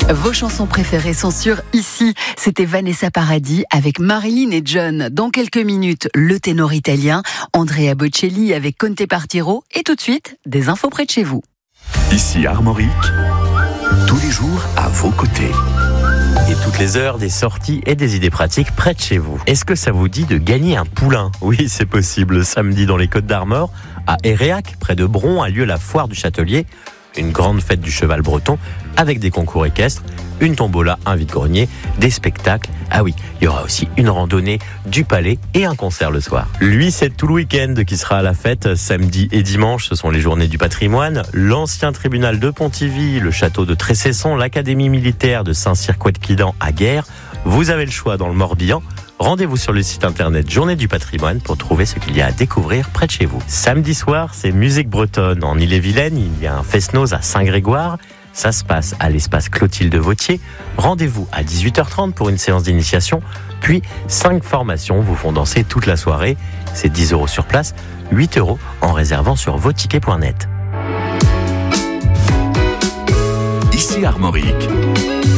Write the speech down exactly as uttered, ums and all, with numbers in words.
Vos chansons préférées sont sur Ici. C'était Vanessa Paradis avec Marilyn et John. Dans quelques minutes, le ténor italien Andrea Bocelli avec Conte Partiro. Et tout de suite, des infos près de chez vous. Ici Armorique, tous les jours à vos côtés. Et toutes les heures, des sorties et des idées pratiques près de chez vous. Est-ce que ça vous dit de gagner un poulain ? Oui, c'est possible. Samedi dans les Côtes d'Armor, à Héréac, près de Bron, a lieu la foire du Châtelier. Une grande fête du cheval breton avec des concours équestres, une tombola, un vide-grenier, des spectacles. Ah oui, il y aura aussi une randonnée, du palais et un concert le soir. Lui, c'est tout le week-end qui sera à la fête. Samedi et dimanche, ce sont les journées du patrimoine. L'ancien tribunal de Pontivy, le château de Tressesson, l'académie militaire de Saint-Cyr-Couët-Quidan à Guerre. Vous avez le choix dans le Morbihan. Rendez-vous sur le site internet Journée du Patrimoine pour trouver ce qu'il y a à découvrir près de chez vous. Samedi soir, c'est musique bretonne. En Ille-et-Vilaine, il y a un fest-noz à Saint-Grégoire. Ça se passe à l'espace Clotilde Vautier. Rendez-vous à dix-huit heures trente pour une séance d'initiation. Puis, cinq formations vous font danser toute la soirée. C'est dix euros sur place, huit euros en réservant sur vos tickets point net. Ici Armorique.